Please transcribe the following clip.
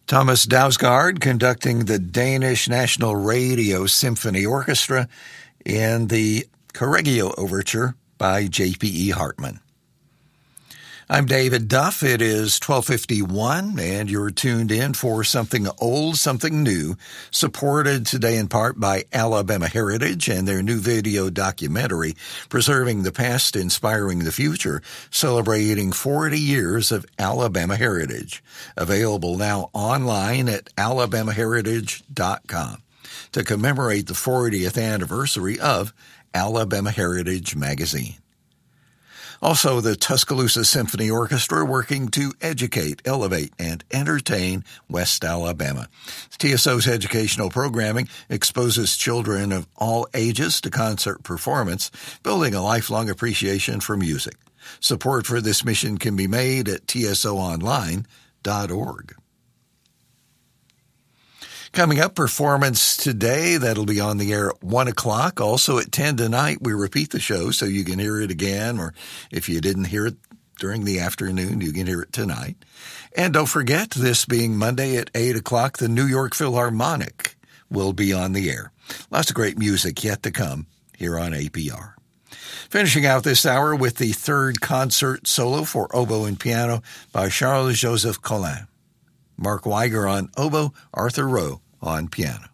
Thomas Dausgaard conducting the Danish National Radio Symphony Orchestra in the Correggio Overture by J.P.E. Hartman. I'm David Duff. It is 12:51, and you're tuned in for Something Old, Something New, supported today in part by Alabama Heritage and their new video documentary, Preserving the Past, Inspiring the Future, celebrating 40 years of Alabama Heritage. Available now online at alabamaheritage.com to commemorate the 40th anniversary of Alabama Heritage Magazine. Also, the Tuscaloosa Symphony Orchestra working to educate, elevate, and entertain West Alabama. TSO's educational programming exposes children of all ages to concert performance, building a lifelong appreciation for music. Support for this mission can be made at tsoonline.org. Coming up, performance today. That'll be on the air at 1 o'clock. Also at 10 tonight, we repeat the show so you can hear it again, or if you didn't hear it during the afternoon, you can hear it tonight. And don't forget, this being Monday at 8 o'clock, the New York Philharmonic will be on the air. Lots of great music yet to come here on APR. Finishing out this hour with the third concert solo for oboe and piano by Charles-Joseph Collin. Mark Weiger on oboe, Arthur Rowe on piano.